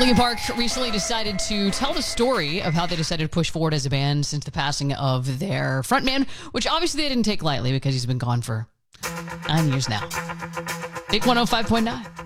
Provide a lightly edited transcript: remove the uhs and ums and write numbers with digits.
Linkin Park recently decided to tell the story of how they decided to push forward as a band since the passing of their frontman, which obviously they didn't take lightly because he's been gone for 9 years now. Big 105.9.